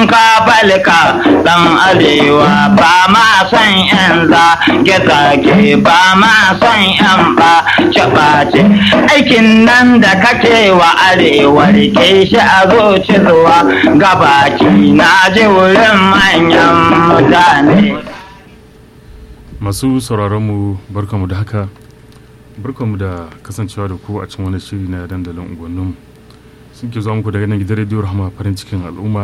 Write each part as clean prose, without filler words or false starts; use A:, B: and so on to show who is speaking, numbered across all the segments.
A: in ka falka dan arewa ba ma san yan zage-zage ba ma san yan ɓace-ɓace. Aikin nan da kake wa arewa rike shi a zuci zuwa gabaki na ji wurin manyan mutane.
B: Masu sauraronmu barkamu da haka, barkamu da kasancewa da ku a cikin wani shiri na dandalin unguwanninmu. Sun ke zuwa muku daga nan gidan rediyo Rahama farin cikin al'umma.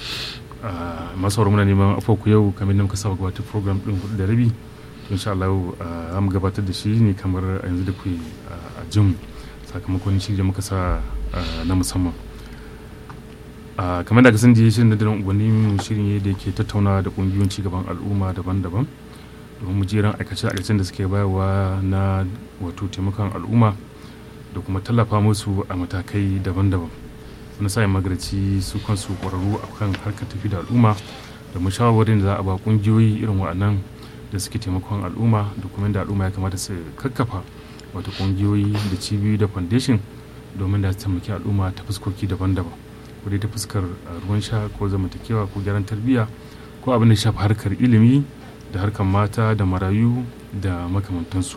B: Masu muna neman afoku yau kamar da muka saba gabatar program ɗin 4:30. Insha Allah za mu gabatar da shi ne kamar a yanzu da ku a jin sakamakon shiri da muka sa na musamman. Kamar da ka san da shirin dandalin unguwanni shirin ne da yake tattaunawa da ƙungiyoyin cigaban al'umma daban-daban domin mu jiran aikace-aikacen da suke bayarwa na wato taimakon al'umma da kuma tallafa musu a matakai daban-daban. Wani sa'in magarci su kansu ƙwararru a kan harkar tafi da al'umma da mashawarin da za a ba ƙungiyoyi irin wa'annan da suke taimakon al'umma da kuma yadda al'umma ya kamata su kakkafa wato ƙungiyoyi da cibiyoyi da foundation domin da su taimaki al'umma ta fuskoki daban-daban, ko dai ta fuskar ruwan sha ko zamantakewa ko gyaran tarbiyya ko abin da shafi harkar ilimi da harkar mata da marayu da makamantansu.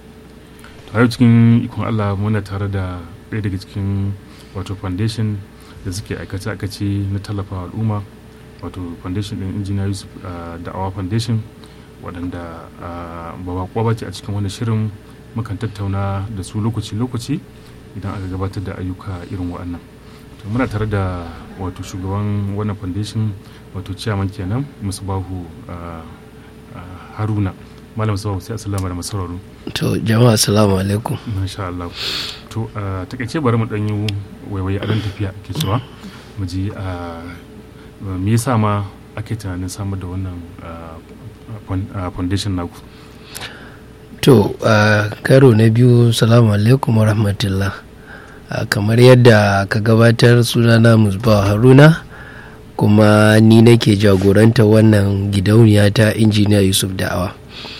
B: A yau cikin ikon Allah muna tare da ɗaya daga cikin wato foundation da suke aikace-aikace na tallafawa al'umma, wato foundation ɗin injiniya Yusuf Da'awa Foundation, waɗanda ba baƙuwa ba ce a cikin wani shirin mukan tattauna da su lokaci-lokaci idan aka gabatar da ayyuka irin waɗannan. To muna tare da wato shugaban wannan foundation wato chairman kenan Musbahu Haruna. Malam Musbahu sai assalamu da masauraro.
C: To jama'a assalamu alaikum.
B: Masha Allah. To takaice bari mu dan yi waiwaye a dan tafiya ke cewa mu ji me yasa ma ake tunanin samar da wannan foundation naku.
C: To karo na biyu salamu alaikum wa rahmatullah. Kamar yadda ka gabatar, sunana Musbahu Haruna kuma ni nake jagoranta wannan gidauniya ta injiniya Yusuf Da'awa.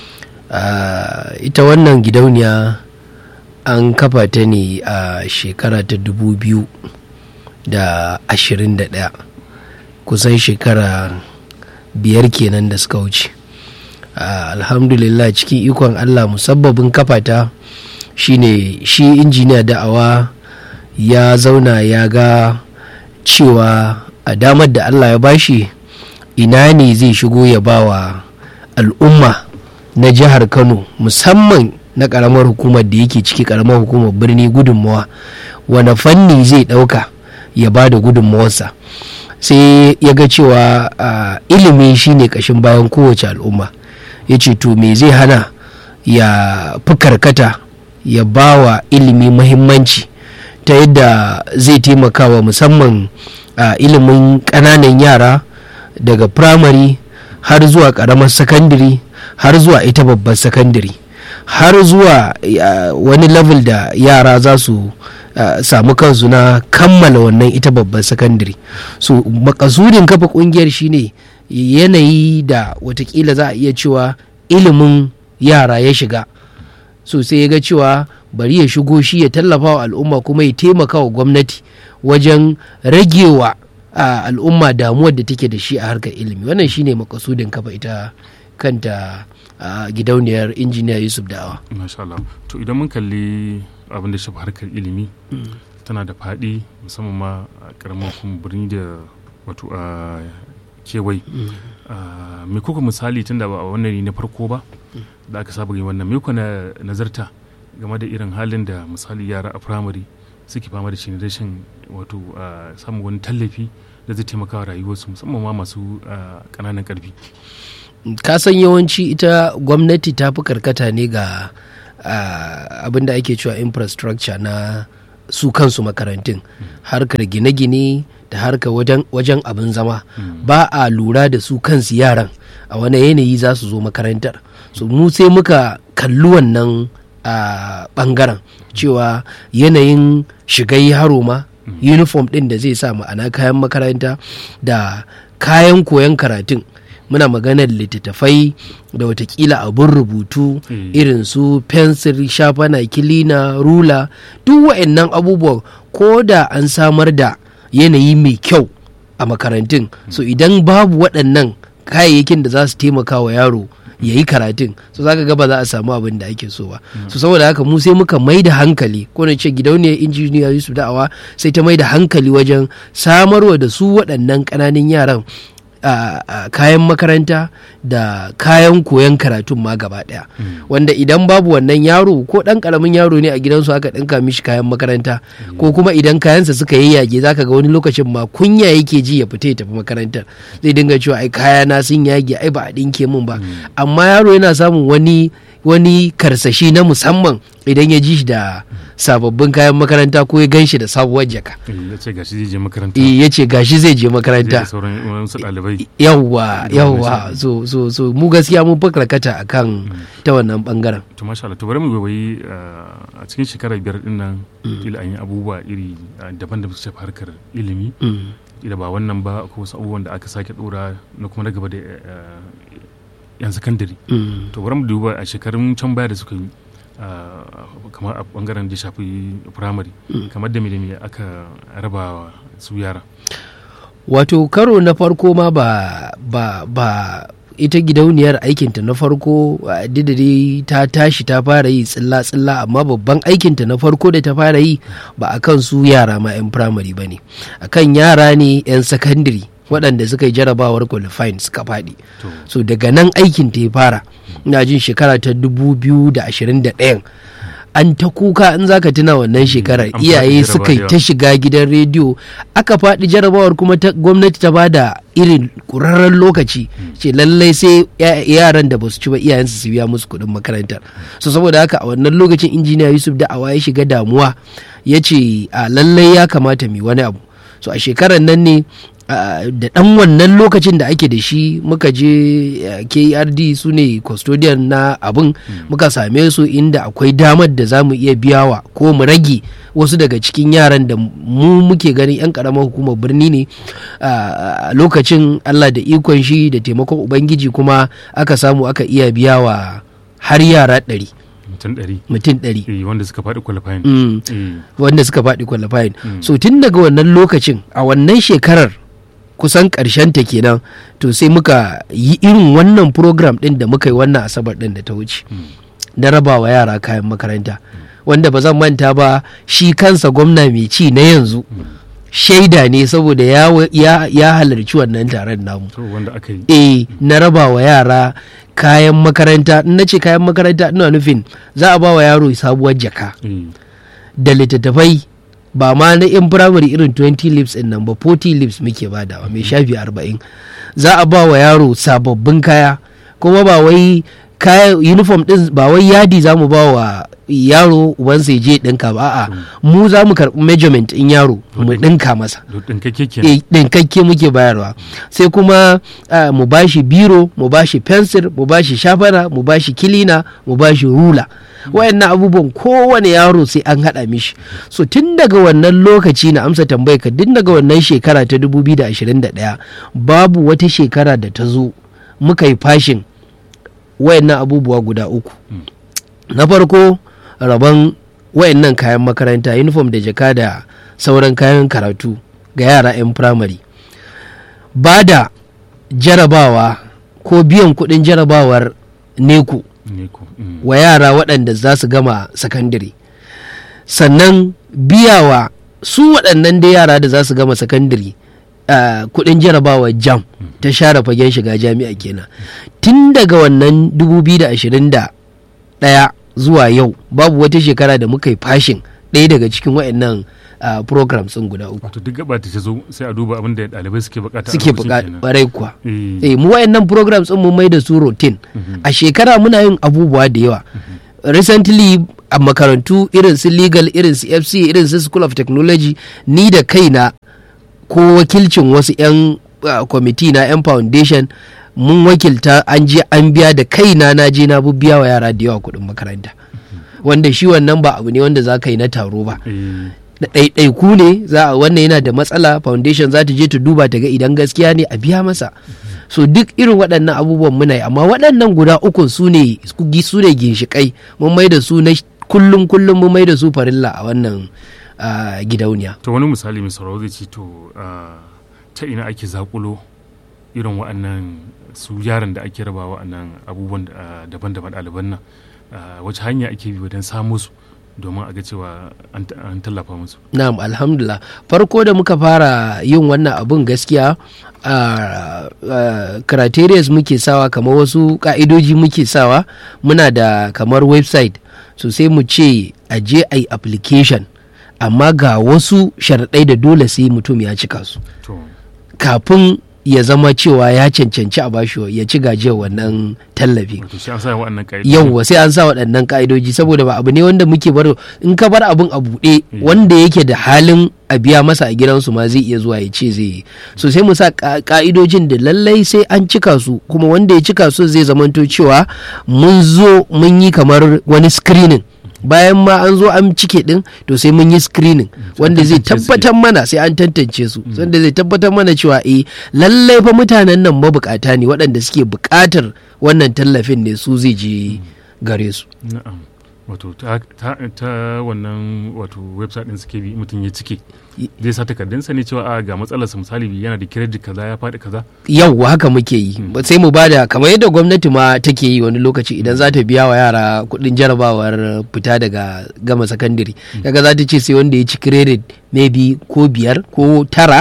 C: Ita wannan gidauniya an kafa ta ne a shekara ta 2021, kusan shekara 5 kenan da suka wuce. Alhamdulillah, cikin ikon Allah, musabbabin kafa ta shine shi injiniya Da'awa ya zauna ya ga cewa a damar da Allah ya bashi, ina ne zai shigo ya bawa al'umma na jihar Kano, musamman na karamar hukumar da yake ciki, karamar hukumar birni, gudunmawa, wane fanni zai dauka ya ba da gudunmawarsa. Sai ya ga cewa ilimi shine kashin bayan kowace al'umma. Ya ce to me zai hana ya fi karkata ya ba wa ilimi muhimmanci ta yadda zai taimakawa musamman ilimin ƙananan yara daga firamare har zuwa ƙaramar sakandare har zuwa ita babbar sakandare har zuwa wani level da yara za su samu kansu na kammala wannan ita babbar sakandare. So makasudin kafa ƙungiyar shine yanayi da watakila za a iya cewa ilimin yara ya shiga, so sai ya ga cewa bari ya shigo shi ya tallafa wa al'umma kuma ya taimaka wa gwamnati wajen ragewa al'umma damuwar da take da shi a harkar ilimi. Wannan shine makasudin kafa ita kanta gidauniyar injiniya Yusuf Da'awa.
B: Masha Allah. To idan mun kalli abin da shafi harkar ilimi, tana da faɗi musamman ma a ƙaramar birni da wato kewaye. Me kuka misali tunda ba wannan ne na farko ba da aka saba yin wannan, me kuka nazarta game da irin halin da misali yara a firamare suke fama da shi ne, rashin wato samun wani tallafi da zai taimaka wa rayuwarsu musamman ma masu ƙananan ƙarfi?
C: Ka san yawanci ita gwamnati ta fi karkata ne ga abin da ake cewa infrastructure na su kansu makarantun, harkar gine-gine da harkar wajen abin zama. Ba a lura da su kansu yaran a wani yanayi za su zo makarantar. So mu sai muka kalli wannan bangaren cewa yanayin shigar yaro ma, uniform din da zai sa ma'ana kayan makaranta da kayan koyon karatun, muna maganar littattafai da watakila abin rubutu irin su fensir, shafana, kilina, rula, duk wa'annan abubuwan ko da an samar da yanayi mai kyau a makarantun. So idan babu waɗannan kayayyakin da za su taimaka wa yaro ya yi karatun, so zaka ga ba za a samu abin da ake so ba. So saboda haka mu sai muka mai da hankali, ko na ce gidauniyar injiniya Yusuf Da'awa sai ta mai da hankali wajen samarwa da su waɗannan ƙananan yaran kayan makaranta da kayan koyon karatun ma gaba daya, wanda idan babu wannan yaro, ko dan karamin yaro ne a gidansu aka dinka mishi kayan makaranta, ko kuma idan kayansa suka yayyage zaka ga wani lokacin ma kunya yake ji ya fita ya tafi makarantar, zai dinga cewa ai kayana sun yage, ai ba a dinke min ba. Amma yaro yana samun wani karsashi na musamman idan ya ji shi da sababbin kayan makaranta ko ya gan shi da sabuwar jaka.
B: Ya ce gashi zai je makaranta.
C: Ya ce gashi zai je makaranta.
B: Sauran wasu ɗalibai.
C: Yawwa. So mu gaskiya mun fi karkata akan ta wannan bangaren.
B: To masha Allah, to bari mu goyi a cikin shekara 5 din nan kila an yi abubuwa iri daban da suka shafi harkar ilimi. Ila ba wannan ba, ko wasu abubuwan da aka sake dora na kuma na gaba da yan sakandare. To bari mu duba a shekarun can baya da suka yi, kamar a bangaren da shafi firamare, kamar da me aka raba su yara.
C: Wato karo na farko ma ba ita gidauniyar aikinta na farko didiri ta tashi ta fara yi tsilla amma babban aikinta na farko da ta fara yi ba akan su yara ma 'yan firamare ba ne, akan yara ne 'yan sakandare waɗanda suka yi jarabawar qualifying suka faɗi. So daga nan aikin ta ya fara, ina jin shekara ta 2021 an ta kuka, in zaka tuna wannan shekarar iyaye suka yi ta shiga gidan rediyo, aka faɗi jarabawar kuma gwamnati ta bada irin ƙurarren lokaci, ce lallai sai yaran da ba su ci ba iyayensu su biya musu kuɗin makarantar. So saboda haka a wannan lokacin injiniya Yusuf Da'awa ya shiga damuwa, ya ce a lallai ya kamata mu wani abu. So a shekarar nan ne da ɗan wannan lokacin da ake da shi muka je KERD, su ne custodian na abin, muka same su inda akwai damar da za mu iya biyawa ko mu rage wasu daga cikin yaran da mu muke ganin 'yan ƙaramar hukumar birni ne. A lokacin Allah da ikon shi da taimakon Ubangiji kuma aka samu aka iya biyawa har yara 100. Mutum 100
B: wanda suka faɗi qualifying.
C: Wanda suka faɗi qualifying. So tun daga wannan lokacin, a wannan shekarar kusan ƙarshen ta kenan, to sai muka yi irin wannan program ɗin da muka yi wannan asabar ɗin da ta wuce, na rabawa yara kayan makaranta, wanda ba zan manta ba, shi kansa gwamna mai ci na yanzu shaida ne, saboda ya halarci wannan taron namu.
B: Wanda aka yi
C: na rabawa yara kayan makaranta. In na ce kayan makaranta ina nufin za a ba wa yaro sabuwar jaka da littattafai, ba ma na yan firamare irin 20 leaves din nan ba, 40 leaves muke badawa, mai shafi 40. Za a ba wa yaro sababbin kaya, kuma ba wai kaya uniform din, ba wai yadi za mu ba wa yaro ubansa ya je ɗinka ba, a'a mu za mu karɓi measurement in yaro mu ɗinka masa, ɗinkakke muke bayarwa. Sai kuma mu bashi biro, mu bashi pencil, mu bashi shafana, mu bashi kilina, mu bashi rula. Wayannan abubuwan kowane yaro sai an haɗa mishi. So tun daga wannan lokaci, na amsa tambayar ka, tun daga wannan shekara ta 2021 babu wata shekara da ta zo muka yi fashin wayannan abubuwa guda uku. Na farko, rabon wayannan kayan makaranta, uniform da jaka da sauran kayan karatu ga yara 'yan firamare. Ba da jarabawa ko biyan kuɗin jarabawar neko wa yara waɗanda za su gama sakandare. Sannan biyawa su waɗannan da yara da za su gama sakandare kuɗin jarabawar jam ta share fagen shiga jami'a kenan. Tun daga wannan 2021 zuwa yau babu wata shekara da muka yi fashin ɗaya daga cikin waɗannan programs ɗin guda uku.
B: Wato duk gaba ta zo sai a duba abin da ɗalibai suke bukata.
C: Suke bukata barai kuwa. Mu waɗannan programs ɗin mun mai da su routine. A shekara muna yin abubuwa da yawa. Recently a makarantu irin su legal, irin su FC, irin su School of Technology, ni da kaina ko wakilcin wasu 'yan kwamiti na 'yan foundation mun wakilta, an je an biya da kaina, na je na biya wa yara da yawa kuɗin makaranta, wanda shi wannan ba abu ne wanda za ka yi na taro ba. Da ɗaiɗaiku ne, wannan yana da matsala, foundation za ta je ta duba ta ga idan gaskiya ne a biya masa. So duk irin waɗannan abubuwan muna yi, amma waɗannan guda uku su ne ginshiƙai, mun mai da su na kullum mun mai da su farilla a wannan gidauniya.
B: To wani misali mai sauraro zai ce, to ta ina ake zakulo irin wa'annan su yaran da ake raba wa'annan abubuwan daban-daban ɗaliban nan, wace hanya ake bi wajen samu su domin a ga cewa an tallafa musu?
C: Na'am, alhamdulillah. Farko da muka fara yin wannan abun gaskiya criteria muke sawa, kamar wasu ka'idoji muke sawa. Muna da kamar website, so sai mu ce a je a yi application, amma ga wasu sharaɗai da dole sai mutum ya cika su kafin ya zama cewa ya cancanci a bashi ya ci gajiyar wannan tallafi. Yawwa, sai an sa waɗannan ka'idoji, saboda ba abu ne wanda muke bar, in ka bar abun a buɗe wanda yake da halin a biya masa a gidansu ma zai iya zuwa ya ce zai yi. So sai mu sa ka'idojin da lallai sai an cika su, kuma wanda ya cika su zai zamanto cewa mun zo mun yi kamar wani screening. Bayan ma an zo an cike din, to sai mun yi screening wanda zai tabbatar mana, sai an tantance su, wanda zai tabbatar mana cewa lallai fa mutanen nan mabukata ne, waɗanda suke buƙatar wannan tallafin ne su zai je gare su.
B: Na'am, wato ta wannan wato website din suke bi, mutum ya cike zai sa takardunsa ne cewa ga matsalarsa, misali yana da credit kaza ya faɗi kaza. Yawwa,
C: haka muke yi. Sai mu bada kamar yadda gwamnati ma take yi wani lokaci idan za ta biya wa yara kuɗin jarabawar fita daga gama sakandare, kaga za ta ce sai wanda ya ci credit maybe ko 5 ko 9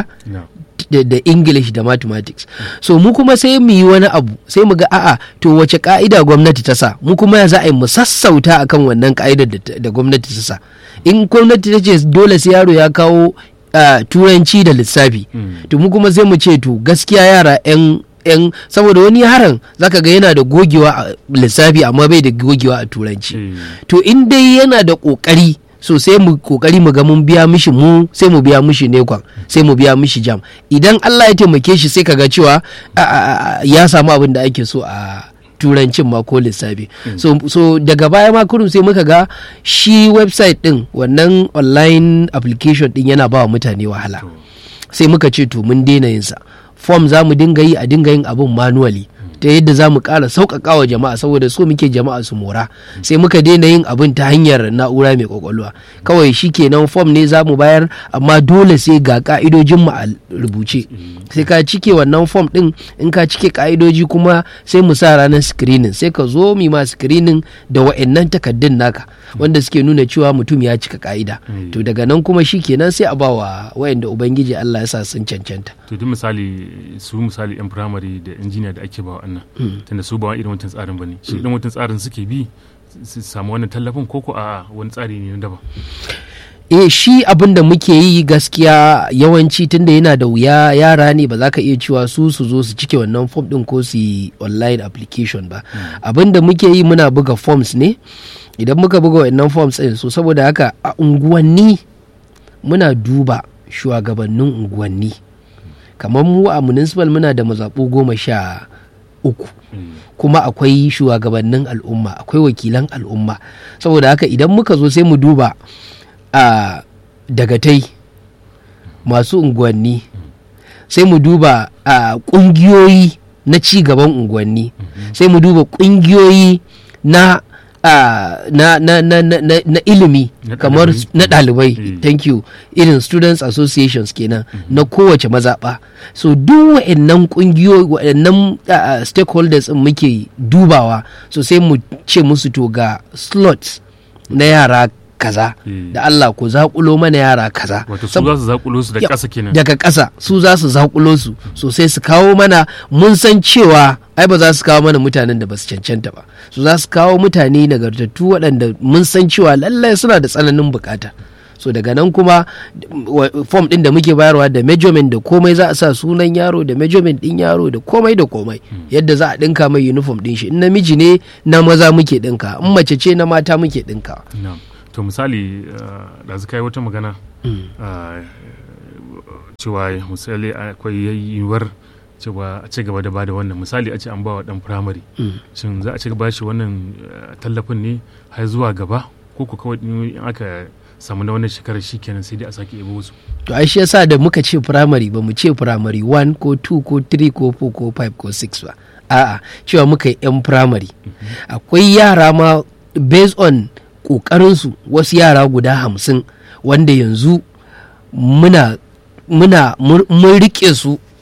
C: da English da mathematics. So mu kuma sai mu yi wani abu, sai mu ga to wace ka'ida gwamnati ta sa, mu kuma ya za a yi mu sassauta akan wannan ka'idar da gwamnati ta sa. In gwamnati ta ce dole sai yaro ya kawo turanci da lissafi, to mu kuma sai mu ce to gaskiya yara yan saboda wani yaron zaka ga yana da gogewa a lissafi amma bai da gogewa a turanci, to in dai yana da kokari, so sai mu kokari mu ga mun biya mishi, mu sai mu biya mishi nekwan, sai mu biya mishi jam. Idan Allah ya taimake shi sai kaga cewa ya samu abin da ake so a turancin ma ko lissafi. So daga baya ma kurum sai muka ga shi website din, wannan online application din yana ba wa mutane wahala, sai muka ce to mun daina yin sa, form za mu dinga yi, a dinga yin abun manually, ta yadda za mu ƙara sauƙaƙa wa jama'a, saboda so muke jama'a su mora. Sai muka daina yin abin ta hanyar na'ura mai ƙwaƙwalwa, kawai shi kenan form ne za mu bayar, amma dole sai ga ƙa'idojin mu a rubuce. Sai ka cike wannan form ɗin, in ka cike ƙa'idoji kuma sai mu sa ranar screening, sai ka zo mi ma screening da wa'annan takaddun naka wanda suke nuna cewa mutum ya cika ƙa'ida. To daga nan kuma shi kenan sai a ba wa wa'anda Ubangiji Allah ya sa sun cancanta.
B: To duk misali 'yan firamare da injiniya da ake ba nan, tunda su ba irin wancan tsarin bane, shi irin wancan tsarin suke bi su samu wannan tallafin, koko a wani tsari ne na daban?
C: Shi abin da muke yi gaskiya yawanci tunda yana da wuya, yara ne, ba za ka iya cewa su zo su cike wannan form din ko su yi online application ba. Abin da muke yi, muna buga forms ne. Idan muka buga wannan forms din, so saboda haka a unguwanni muna duba shugabannin unguwanni, kamar mu a municipal muna da mazaɓu 13, kuma akwai shugabannin al'umma, akwai wakilan al'umma. Saboda haka idan muka zo sai mu duba a dagatai, masu unguwanni, sai mu duba a ƙungiyoyi na ci gaban unguwanni, sai mu duba ƙungiyoyi na ilimi, kamar na ɗalibai, thank you, irin students associations kenan na kowace mazaɓa. So duk wa'annan ƙungiyoyi, wa'annan stakeholders in muke dubawa, so sai mu ce musu to ga slots na yara kaza, da Allah ku zakulo mana yara kaza.
B: Wato su za su zakulo su daga ƙasa kenan.
C: Daga ƙasa su za su zakulo su, sosai su kawo mana, mun san cewa ai ba za su kawo mana mutanen da ba su cancanta ba, su za su kawo mutane nagartattu waɗanda mun san cewa lallai suna da tsananin bukata. So daga nan kuma form ɗin da muke bayarwa da measurement da komai, za a sa sunan yaro da measurement ɗin yaro da komai da komai, yadda za a ɗinka mai uniform ɗin shi. In namiji ne na maza muke ɗinka, in mace ce na mata muke ɗinka.
B: To misali da suka yi wata magana cewa misali akwai yiwuwar cewa a ci gaba da bada wannan, misali a ce an ba wa dan firamare, shin za a ci gaba shi wannan tallafin ne har zuwa gaba, ko ku kawai in aka samu na wannan shekarar shi kenan sai dai a sake yabo wasu?
C: To ai shi yasa da muka ce firamare, ba mu ce firamare 1 ko 2 ko 3 ko 4 ko 5 ko 6 ba, a'a cewa muka yi yan firamare. Akwai yara ma based on ƙoƙarinsu, wasu yara guda 50 wanda yanzu mun riƙe su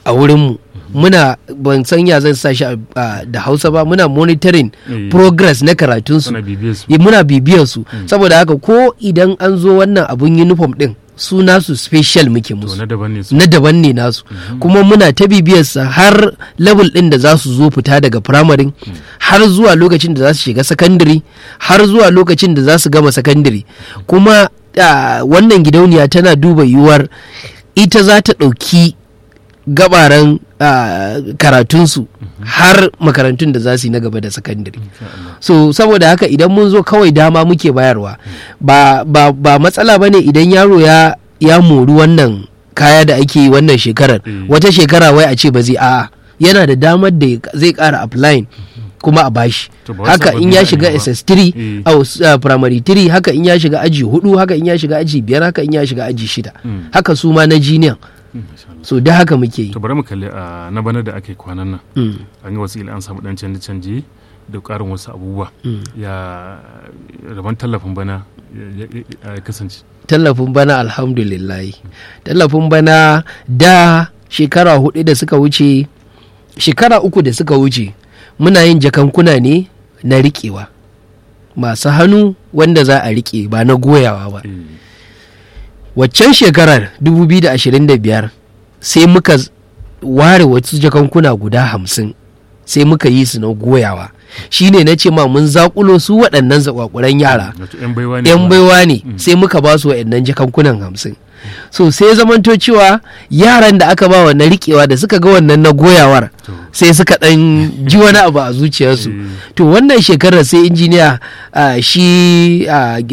C: a wurinmu. Muna ban san ya zan sa shi da Hausa ba, muna monitoring progress na karatunsu, muna bibiyar su. Saboda haka ko idan an zo wannan abun uniform din su nasu special muke musu, na daban ne nasu. Kuma muna ta bibiyarsa har level din da za su zo fita daga primary, har zuwa lokacin da za su shiga secondary, har zuwa lokacin da za su gama secondary. Kuma wannan gidauniya tana duba yiwuwar ita za ta ɗauki gabaran karatunsu har makarantun da za su yi na gaba da sakandare. So saboda haka idan mun zo kawai dama muke bayarwa, ba matsala ba ne idan yaro ya mori wannan kaya da ake yi wannan shekarar, wata shekara wai a ce ba zai, a'a yana da damar da zai ƙara applying kuma a bashi. Haka in ya shiga SS3 a primary 3, haka in ya shiga aji 4, haka in ya shiga aji 5, haka in ya shiga aji 6, haka su ma na jiniyan. So da haka muke yi.
B: To bari mu kalli na bana da ake kwanan nan, an yi wasu an samu dan canje-canje da ƙarin wasu abubuwa. Ya rabon tallafin bana ya kasance?
C: Tallafin bana alhamdulillah, tallafin bana da shekara 4 da suka wuce, shekara 3 da suka wuce muna yin jakankuna ne na riƙewa masu hannu wanda za a riƙe, ba na goyawa ba. Waccan shekarar 2025 sai muka ware wasu jakankuna guda 50 sai muka yi su na goyawa. Shine na ce ma mun zakulo su waɗannan zakwakuran yara, 'yan baiwa ne, sai muka ba su waɗannan jakankunan 50. So sai zamanto cewa yaran da aka ba wannan riƙewa da suka ga wannan na goyawar sai suka ɗan ji wani abu a zuciyarsu. To wannan shekarar sai injiniya shi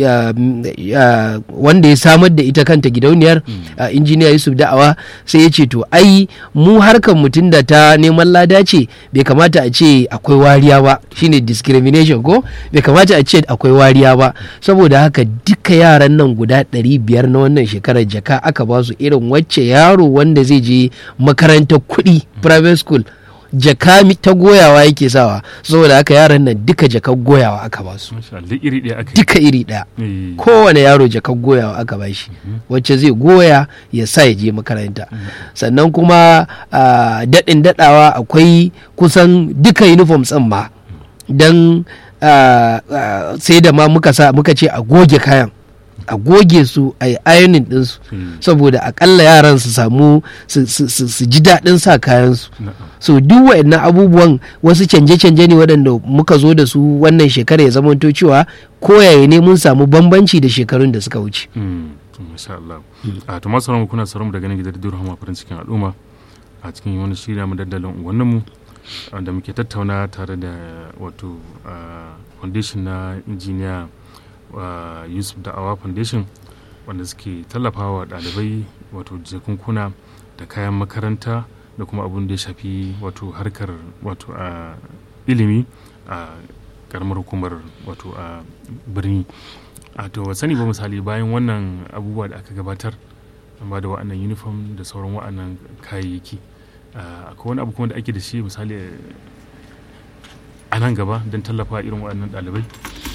C: wanda ya samar da ita kanta gidauniyar, injiniya Yusuf Da'awa, sai ya ce to ai mu harkar mutum da ta neman lada ce, bai kamata a ce akwai wariya ba, shine discrimination ko, bai kamata a ce akwai wariya ba. Saboda haka duka yaran nan guda 500 na wannan shekarar jaka aka ba su irin wacce yaro wanda zai je makarantar kuɗi private school jaka ta goyawa yake sawa. Saboda haka yaran nan duka jakar goyawa aka ba su, duka iri ɗaya. Kowane yaro jakar goyawa aka ba shi, wacce zai goya ya sa ya je makaranta. Sannan kuma daɗin daɗawa akwai kusan duka uniforms ɗin ma, don sai da ma muka ce a goge kayan, a goge su a yi ironing ɗinsu, saboda akalla yaran su samu su ji daɗin sa kayansu. So duk waɗannan abubuwan wasu canje-canje ne waɗanda muka zo da su wannan shekara, ya zamanto cewa koyaye ne mun samu bambanci da shekarun da suka wuce.
B: Masha Allah. To masu sauran kuna sauran daga nan gidan Rahama farin cikin al'umma a cikin wani shirya mu daddalin unguwannin mu da muke tattauna tare da wato foundation na injiniya Yusuf Da'awa Foundation, wanda suke tallafawa ɗalibai wato jakunkuna da kayan makaranta da kuma abun da ya shafi wato harkar wato ilimi a karamar hukumar wato a birni. To sani ba misali bayan wannan abubuwa da aka gabatar, amma da wa'annan uniform da sauran wa'annan kayayyaki, akwai wani abu kuma da ake da shi misali a nan gaba don tallafa irin wa'annan ɗalibai?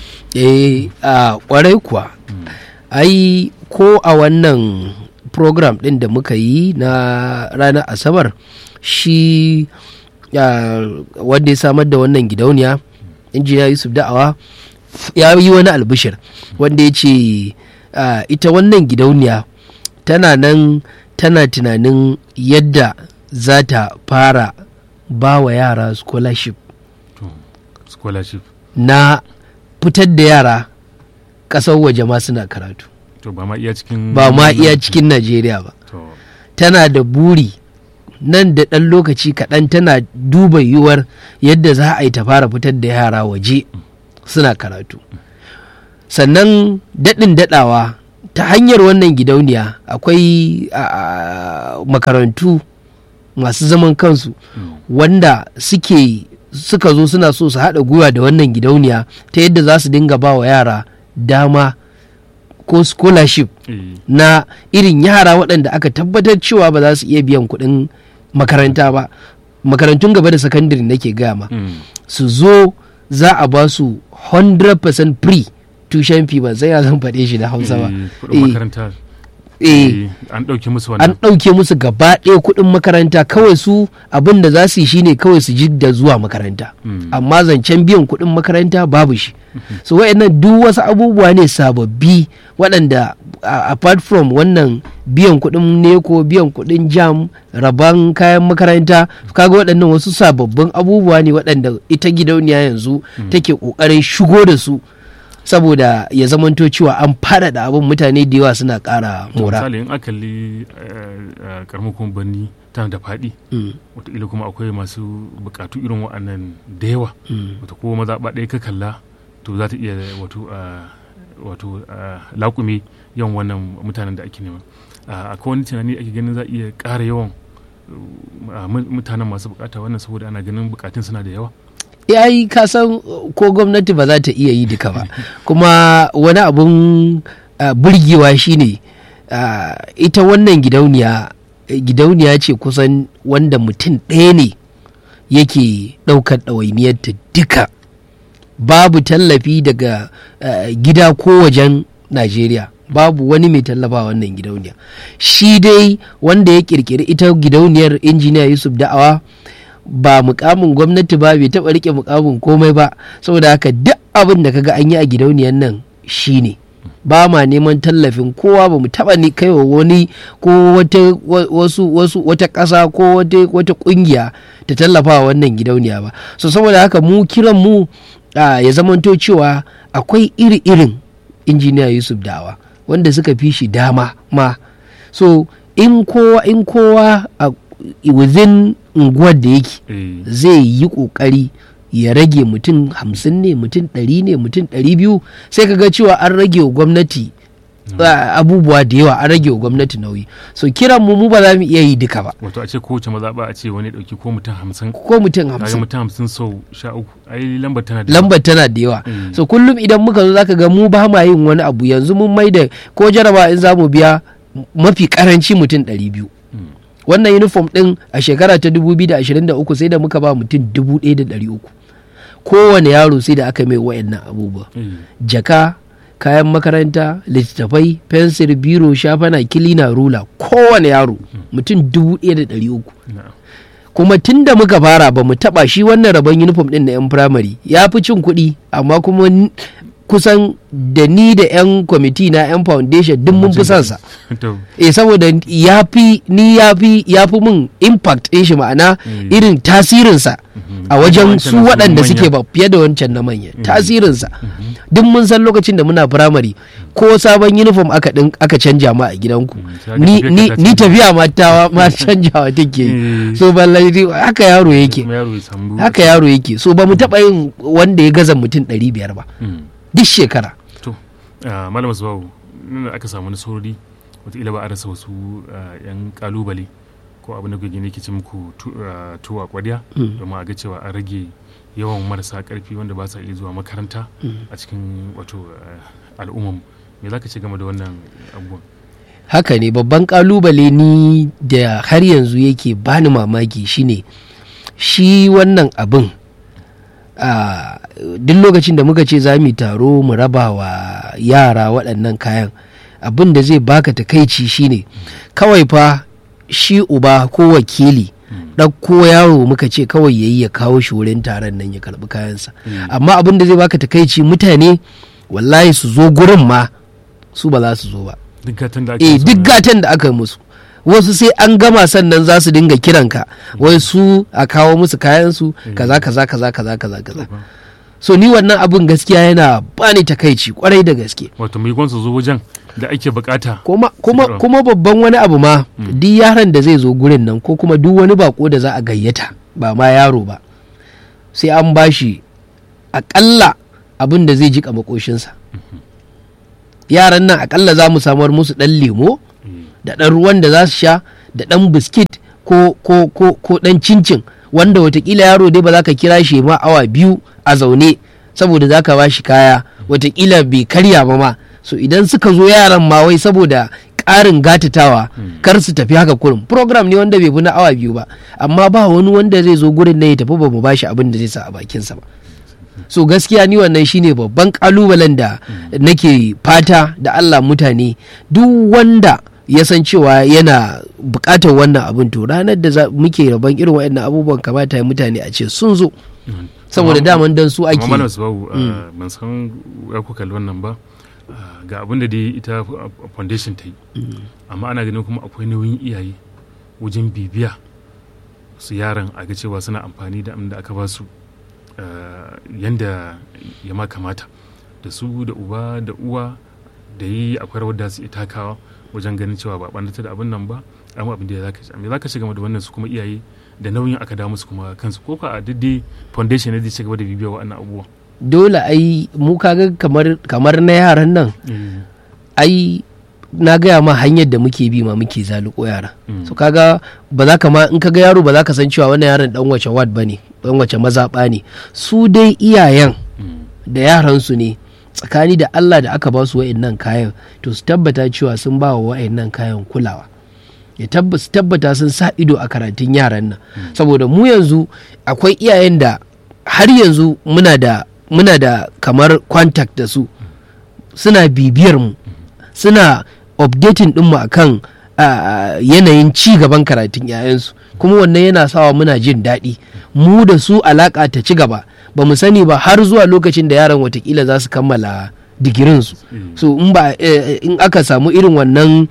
C: Kwarai kuwa, ai ko a wannan program ɗin da muka yi na ranar Asabar, shi wanda ya samar da wannan gidauniya injiniya Yusuf Da'awa ya yi wani albishir wanda ya ce ita wannan gidauniya tana nan tana tunanin yadda za ta fara ba wa yara scholarship na fitar da yara ƙasar waje ma suna karatu.
B: Ba ma iya
C: cikin Najeriya ba. Tana da buri nan da ɗan lokaci kaɗan tana duba yiwuwar yadda za a yi ta fara fitar da yara waje suna karatu. Sannan daɗin daɗawa ta hanyar wannan gidauniya akwai makarantu masu zaman kansu wanda suka zo suna so su haɗa gwiwa da wannan gidauniya ta yadda za su dinga ba wa yara dama ko scholarship na irin yara waɗanda aka tabbatar cewa ba za su iya biyan kuɗin makaranta ba, makarantun gaba da sakandare nake gama, su zo za a ba su 100% free tuition fee. Ban sai ya zan faɗe shi da Hausa ba.
B: an ɗauke musu
C: an ɗauke musu gaba ɗaya kuɗin makaranta, kawai su abin da za su yi shine kawai su ji da zuwa makaranta, amma zancen biyan kuɗin makaranta babu shi. So waɗannan duk wasu abubuwa ne sababbi waɗanda apart from wannan biyan kuɗin neko, biyan kuɗin jam, raban kayan makaranta, kaga waɗannan wasu sababbin abubuwa ne waɗanda ita gidauniya yanzu take ƙoƙarin shigo da su saboda ya zamanto cewa an faɗaɗa abin, mutane da yawa suna ƙara mora.
B: Misali in aka li karamar kuma birni tana da faɗi, wataƙila kuma akwai masu buƙatu irin waɗannan da yawa, wata ko mazaɓa ɗaya ka kalla to za ta iya wato laƙume yawan wannan mutanen da ake nema. Akwai wani tunani ake ganin za a iya ƙara yawan mutanen masu buƙata wannan saboda ana ganin buƙatun suna da yawa.
C: Yayi ka san ko gwamnati ba za ta iya yi duka ba, kuma wani abun burgewa shine ita wannan gidauniya ce kusan wanda mutum ɗaya ne yake ɗaukar ɗawainiyarta duka, babu tallafi daga gida ko wajen Najeriya, babu wani mai tallafa wannan gidauniya. Shi dai wanda ya kirkiri ita gidauniyar injiniya Yusuf Da'awa ba mukamin gwamnati ba, bai taɓa rike mukamin komai ba, saboda haka duk abin da kaga an yi a gidauniyar nan shine, ba ma neman tallafin kowa, ba mu taɓa ni kaiwa wani ko wata ƙasa ko wata ƙungiya ta tallafa wannan gidauniya ba. So saboda haka mu kiran mu ya zamanto cewa akwai iri-irin injiniya Yusuf Da'awa wanda suka fi shi dama ma. So in kowa within unguwar da yake zai yi kokari ya rage mutum 50 ne, mutum 100 ne, mutum 200, sai ka ga cewa an rage wa gwamnati abubuwa da yawa, an rage wa gwamnati nauyi. So kiran mu ba za mu iya yi duka ba.
B: Wato a ce kowace mazaɓa a ce wani ɗauki ko mutum 50
C: ko mutum 50
B: mutum 50 sau 13, ai lambar tana da yawa.
C: So kullum idan muka zo zaka ga mu ba ma yin wani abu, yanzu mun mai da ko jaraba in za mu biya mafi karanci mutum 200. Wannan uniform din a shekara ta 2023 sai da muka ba mutum 1,300, kowane yaro sai da aka mai wayannan abubuwa, jaka, kayan makaranta, littattafai, fensir, biro, shafana, kilina, rula, kowane yaro mutum 1,300. Kuma tun da muka fara ba mu taba shi wannan rabon uniform din na 'yan firamare ya fi cin kuɗi, amma kuma kusan da ni da 'yan kwamiti na 'yan foundation duk mun fi sansa. Saboda ya fi mun impact ɗin shi, ma'ana irin tasirinsa a wajen su waɗanda suke ba fiye da wancan na manya. Tasirinsa duk mun san lokacin da muna firamare ko sabon uniform aka canja ma a gidanku, ni tafiya ma canjawa take yi. So ballai haka yaro yake. So ba mu taɓa yin wanda ya gaza mutum 500 ba duk shekara.
B: To malam Zubawu, nan aka samu nasarori, wataƙila ba a rasa wasu 'yan kalubale ko abin da kuke ke ce muku tuwa kwadiya, domin a ga cewa an rage yawan marasa ƙarfi wanda ba sa iya zuwa makaranta a cikin wato al'ummar. Me za ka ce game da wannan abubuwan?
C: Haka ne, babban kalubale ni da har yanzu yake bani mamaki shine shi wannan abin. Duk lokacin da muka ce za mu taro mu raba wa yara waɗannan kayan, abin da zai baka takaici shine kawai fa shi uba ko wakili ɗauko yaro muka ce kawai yayi ya kawo shi wurin taron nan ya karɓi kayansa. Amma abin da zai baka takaici, mutane wallahi su zo gurin ma su ba za su zo ba. Duk gatan da aka musu, wasu sai an gama sannan za su dinga kiranka wai su a kawo musu kayansu kaza. So ni wannan abin gaskiya yana bani takaici kwarai da gaske.
B: Wato mai gwansu zo wajen da ake bukata.
C: Kuma babban wani abu ma, duk yaron da zai zo gurin nan ko kuma duk wani bako da za a gayyata, ba ma yaro ba, sai an bashi akalla abin da zai jika makoshinsa. Yaran nan akalla za mu samar musu ɗan lemo da ɗan ruwan da za su sha da ɗan biskit ko ɗan cincin, wanda watakila yaro dai ba za ka kira shi ma awa 2 a zaune saboda za ka ba shi kaya, watakila bai karya ba ma. So idan suka zo yaran ma wai saboda ƙarin gatatawa kar su tafi haka kurum, program ne wanda bai fi na awa 2 ba, amma ba wani wanda zai zo gurin nan ya tafi ba mu ba shi abin da zai sa a bakinsa ba. So gaskiya ni wannan shine babban kalubalen da nake fata da Allah mutane duk wanda ya san cewa yana bukatar wannan abin, to ranar da muke rabon irin waɗannan abubuwan kamata mutane a ce sun zo, saboda daman dan su ake.
B: Amma su babu ban san ya ku kalli wannan ba, ga abin da dai ita foundation ta yi, amma ana ganin kuma akwai nauyin iyaye wajen bibiya su yaran a ga cewa suna amfani da abin da aka ba su yanda ya ma kamata, da su da uba da uwa da yi akwai rawar da su iya takawa wajen ganin cewa ba ɓannata da abin nan ba, amma abin da ya zaka shiga da wannan su kuma iyaye da nauyin aka damu su kuma kansu, ko ka a daidai foundation ne zai ci gaba da bibiya wa'annan abubuwa.
C: Dole ai mu kaga kamar na yaran nan ai na gaya ma hanyar da muke bi ma muke zaluko yara, so kaga ba za ka ma in kaga yaro ba za ka san cewa wannan yaron dan wace ward bane, dan wace mazaɓa ne, su dai iyayen da yaran su ne tsakani da Allah da aka ba su wa'annan kayan, to su tabbata cewa sun ba wa wa'annan kayan kulawa, ya tabbata sun sa ido a karatun yaran nan, saboda mu yanzu akwai iyayen da har yanzu muna da kamar contact da su, suna bibiyar mu, suna updating ɗinmu akan yanayin ci gaban karatun 'ya'yansu, kuma wannan yana sawa muna jin daɗi, mu da su alaƙa ta ci gaba, ba mu sani ba har zuwa lokacin da yaran watakila za su kammala digirinsu. So in aka samu irin wannan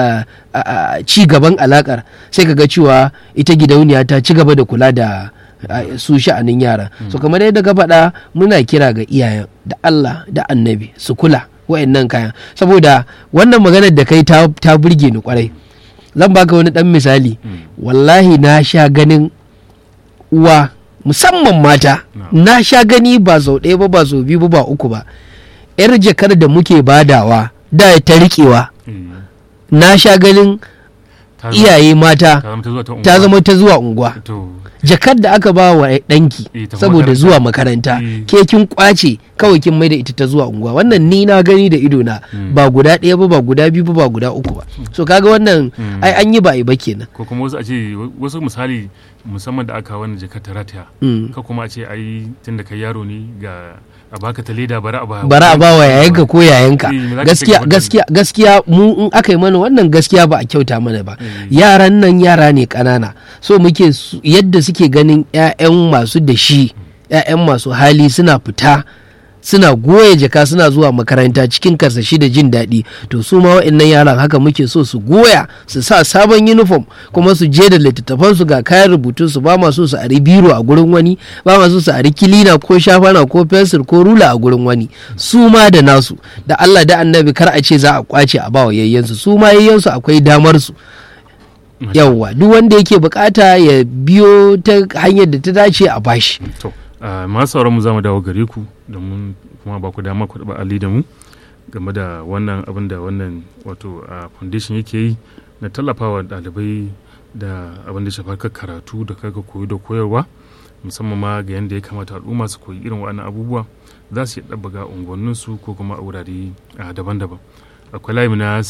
C: ci gaban alaƙar, sai ka ga cewa ita gidauniya ta ci gaba da kula da su sha'anin yara. So kamar yadda ka faɗa, muna kira ga iyayen da Allah da annabi su kula wa'annan kayan, saboda wannan maganar da kai ta burge ni kwarai. Zan baka wani dan misali, wallahi na sha ganin uwa musamman mata, na sha gani ba sau ɗaya ba, ba sau biyu ba uku ba, yar jakar da muke badawa da ta riƙewa, na sha ganin iyaye mata ta zama ta zuwa unguwa. Jakar da aka ba wa ɗanki saboda zuwa makaranta, ke kin kwace kawai kin mai da ita ta zuwa unguwa. Wannan ni na gani da ido na, ba guda ɗaya ba, ba guda biyu ba, ba guda uku ba. So kaga wannan ai an yi ba ba kenan.
B: Ko kuma wasu a ce, wasu misali musamman da aka wannan jakar ta rataya, ka kuma a ce ai tun da kai yaro ne ga a baka ta leda bara a ba
C: wa yayanka ko yayanka. Gaskiya mu in aka yi mana wannan gaskiya ba a kyauta mana ba. Yaran nan yara ne ƙanana, so muke yadda suke ganin 'ya'yan masu da shi, 'ya'yan masu hali suna fita, suna goya jaka, suna zuwa makaranta cikin karsashi da jin daɗi, to su ma wa'annan yaran haka muke so su goya, su sa sabon uniform, kuma su je da littattafan su ga kayan rubutun su. Ba ma so su ari biro a gurin wani, ba ma so su ari kilina ko shafana ko fensir ko rula a gurin wani, su ma da nasu. Da Allah da annabi kar a ce za a kwace a bawa yayyansu, su ma yayyansu akwai damar su. Yawwa, duk wanda yake bukata ya biyo ta hanyar da ta dace a bashi.
B: Masu sauran mu za mu dawo gare ku domin kuma ba ku dama ku taɓa ali da mu game da wannan abin da wannan wato foundation yake yi na tallafawa ɗalibai da abin da shafar karatu da kaga koyo da koyarwa, musamman ma ga yadda ya kamata al'umma su koyi irin waɗannan abubuwa, za su yi ɗabbaga unguwanninsu ko kuma a wurare daban-daban. Akwai layi na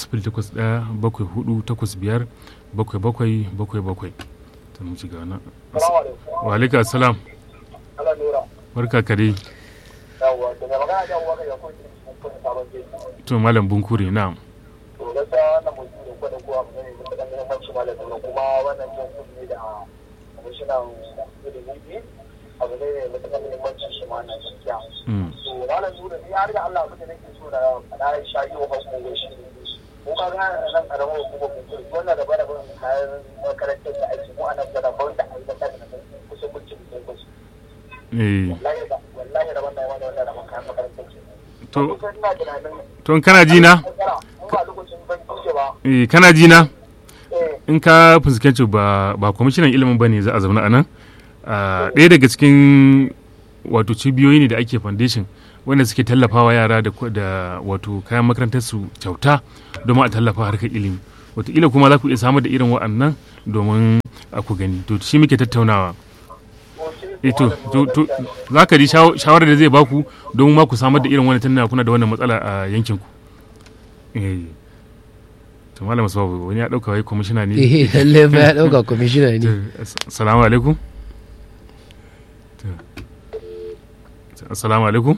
B: 0817457777. Ta mu ci gana. Wa alaikum assalam. Barka ka dai. To malam Bunkure, na'am.
D: To gaskiya wannan mutum da kwada kowa ne da muhimmanci malam, kuma wannan jin kudi da kwamishinan ilimi abu ne mai matuƙar muhimmanci shi ma na gaskiya. To malam Nura, ni har da Allah mutum nake so da faɗa ya sha yi wa hukumar shi. Ko ka ga nan karamar hukumar Bunkure, wannan da bada bayan kayan makarantar da aiki ko ana da ban da aikata da kusa mutum da kusa. Wallahi da wannan wannan da ban kayan makarantar ce. To kana ji na? Kana ji na? In ka fuskanci ba kwamishinan ilimin ba ne za a zauna a nan. Ɗaya daga cikin wato cibiyoyi ne da ake foundation wanda suke tallafawa yara da wato kayan makarantar su kyauta domin a tallafa harkar ilimi. Wataƙila kuma za ku iya samar da irin waɗannan domin a ku gani. To shi muke tattaunawa. To za ka ji shawarar da zai baku don ma ku samar da irin wani tunan kuna da wannan matsala a yankinku. To malam Sababu wani ya dauka wai kwamishina ne.
C: Lalle ba ya dauka kwamishina ne.
B: Assalamu alaikum. Assalamu alaikum.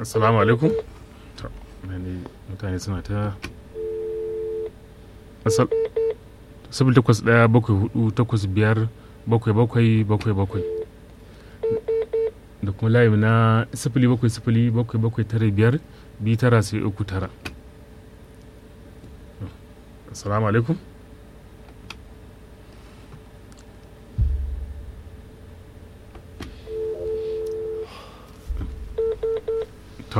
D: assalamu alaikum. Mutane suna ta 08174857777 da kuma layi na 0707779 assalamu alaikum. to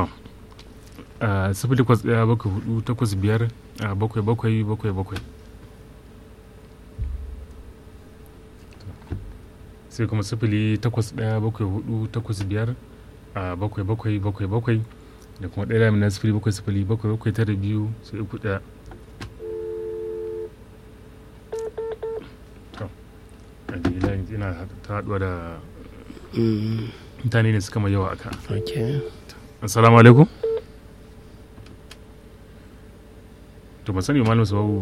D: 08174857777 sai kuma 08174857777 da kuma ɗaya lamina 0707779 sai uku ɗaya. ina ta haɗuwa da mutane ne suka mai yawa aka. Assalamu alaikum. To ba sani malam sababu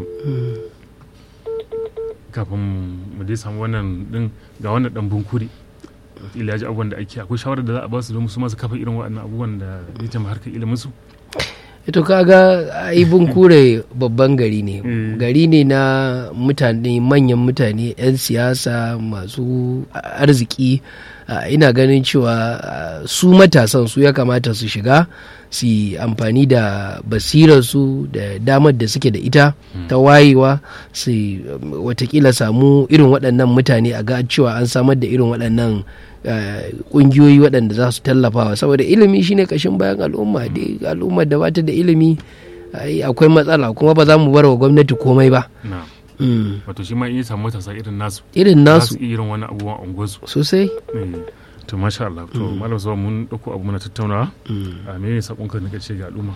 D: kafin mu dai samu wannan din ga wannan dan bunkuri ila ya ji abubuwan da ake akwai shawarar da za a ba su don su masu kafa irin waɗannan abubuwan da ya ce harkar ilimin su.
C: Ito kaga ai bunkure babban gari ne gari ne na mutane manyan mutane 'yan siyasa masu arziki. Ina ganin cewa su matasan su ya kamata su shiga su amfani da basirarsu da damar da suke da ita ta wayewa su watakila samu irin waɗannan mutane a ga cewa an samar da irin waɗannan ƙungiyoyi waɗanda za su tallafawa saboda ilimi shine kashin bayan al'umma al'ummar da bata da ilimi akwai matsala kuma ba za mu bar wa gwamnati komai ba.
D: Wato shi ma iya samu matasa irin nasu irin wani abubuwan unguwarsu
C: sosai.
D: To masha Allah to malam zuwa mun dauko abu muna tattaunawa menene sakon ka nake ce ga al'umma?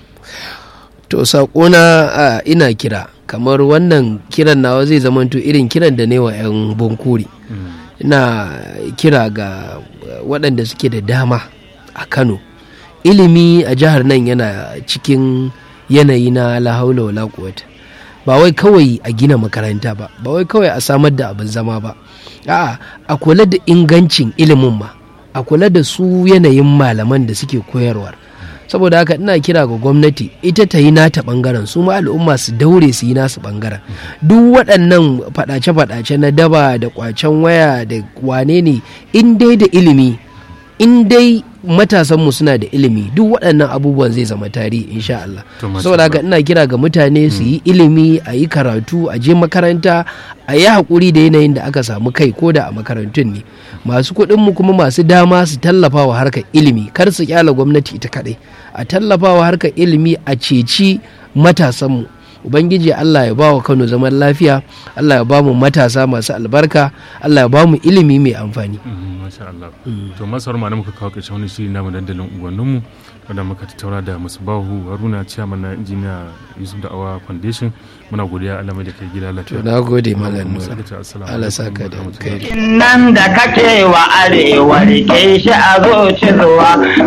C: To sakona ina kira kamar wannan kiran nawa zai zamanto irin kiran da ne wa 'yan bunkuri. Ina kira ga waɗanda suke da dama a Kano. Ilimi a jihar nan yana cikin yanayi na la haula wala quwwata. Ba wai kawai a gina makaranta ba wai kawai a samar da abin zama ba, a'a a kula da ingancin ilimin ma, a kula da su yanayin malaman da suke koyarwar. Saboda haka ina kira ga gwamnati ita ta yi nata bangaren, su ma al'umma su daure su yi nasu bangaren. Duk waɗannan faɗace-faɗace na daba da kwacen waya da wane ne, in dai da ilimi, in dai matasanmu suna da ilimi, duk waɗannan abubuwan zai zama tarihi insha Allah. Saboda haka ina kira ga mutane su yi ilimi, a yi karatu, a je makaranta, a yi haƙuri da yanayin da aka samu kai ko da a makarantun ne. Masu kuɗinmu kuma masu dama su tallafa wa harkar ilimi, kar su kyala gwamnati ita kaɗai, a tallafa wa harkar ilimi, a ceci matasanmu. Ubangiji Allah ya ba wa Kano zaman lafiya, Allah ya ba mu matasa masu albarka, Allah ya ba mu ilimi mai amfani.
D: Masha Allah. To masu ma muka kawo ƙarshen wani shiri namu dandalin unguwanninmu wanda muka tattauna da Musbahu Haruna Chairman na Injiniya Yusuf Da'awa Foundation. Muna godiya Allah mai da kai gida lafiya.
C: Na gode Malam Nura. Allah saka da kai.
A: Nan da kake wa arewa rike shi a zuciyarwa